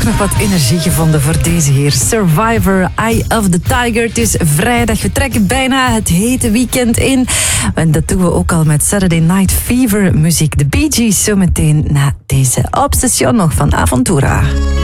toch nog wat energie gevonden voor deze hier. Survivor, Eye of the Tiger. Het is vrijdag, we trekken bijna het hete weekend in. En dat doen we ook al met Saturday Night Fever muziek. De Bee Gees zometeen na deze Obsession nog van Aventura.